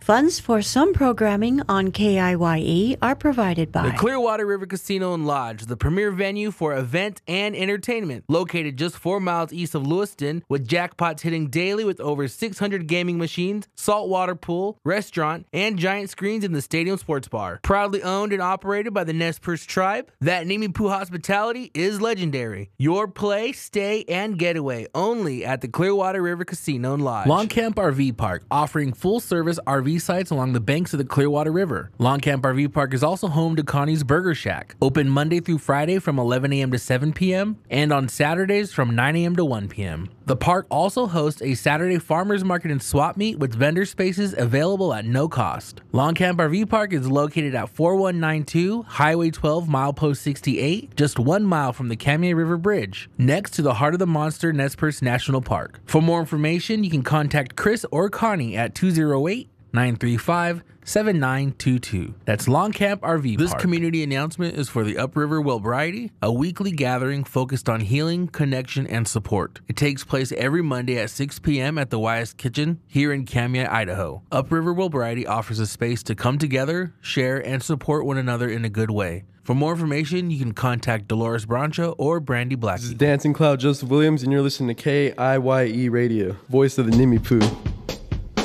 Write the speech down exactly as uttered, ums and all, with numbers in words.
Funds for some programming on K I Y E are provided by the Clearwater River Casino and Lodge, the premier venue for event and entertainment. Located just four miles east of Lewiston, with jackpots hitting daily with over six hundred gaming machines, saltwater pool, restaurant, and giant screens in the stadium sports bar. Proudly owned and operated by the Nez Perce tribe, that Nimi Poo hospitality is legendary. Your play, stay, and getaway only at the Clearwater River Casino and Lodge. Long Camp R V Park, offering full-service R V sites along the banks of the Clearwater River. Long Camp R V Park is also home to Connie's Burger Shack, open Monday through Friday from eleven a.m. to seven p.m. and on Saturdays from nine a.m. to one p.m. The park also hosts a Saturday farmers market and swap meet with vendor spaces available at no cost. Long Camp R V Park is located at forty-one ninety-two Highway twelve, milepost sixty-eight, just one mile from the Kamiah River Bridge, next to the Heart of the Monster Nez Perce National Park. For more information, you can contact Chris or Connie at two oh eight, nine three five, seven nine two two. That's Long Camp R V Park. This community announcement is for the Upriver Wellbriety, a weekly gathering focused on healing, connection, and support. It takes place every Monday at six p.m. at the Wyeth Kitchen here in Kamiah, Idaho. Upriver Wellbriety offers a space to come together, share, and support one another in a good way. For more information, you can contact Dolores Brancho or Brandy Blackie. This is Dancing Cloud Joseph Williams, and you're listening to K I Y E Radio, voice of the Nimi Poo.